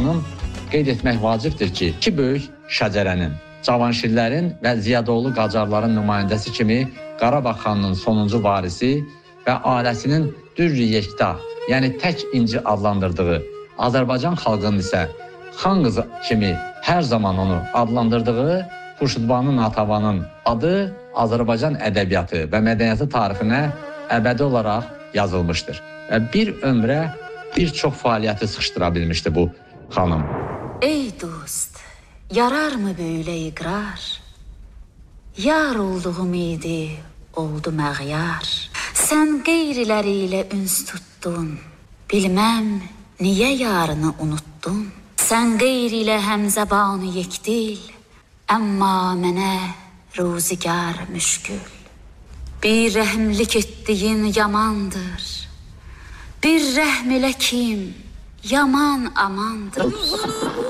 xanım, qeyd etmək vacibdir ki, iki böyük şəcərənin, Cavanşirlərin və Ziyadoğlu Qacarların nümayəndəsi kimi Qarabağ xanının sonuncu varisi və ailəsinin dürr-i yekta, yəni tək inci adlandırdığı, Azərbaycan xalqının isə xan qızı kimi hər zaman onu adlandırdığı Xurşudbanu Natavanın adı Azərbaycan ədəbiyyatı və mədəniyyəti tarixinə əbədi olaraq yazılmışdır. Və bir ömrə bir çox fəaliyyəti sıxışdıra bilmişdi bu xanım. Ey dost, yarar mı böyle iqrar? Yar olduğum idi, oldu məğyar. Sən qeyriləri ilə üns tutdun, bilməm niyə yarını unuttun? Sən qeyri ilə həmzəbanı yekdil, əmma mənə ruzigar müşkül. Bir rəhmlik etdiyin yamandır, bir rəhm elə kim yaman amandır.